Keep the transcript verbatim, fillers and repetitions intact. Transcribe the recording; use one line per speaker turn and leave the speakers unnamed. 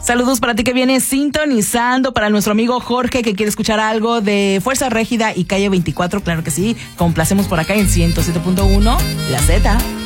Saludos para ti que vienes sintonizando, para nuestro amigo Jorge que quiere escuchar algo de Fuerza Régida y Calle veinticuatro, claro que sí, complacemos por acá en ciento siete punto uno, La Z.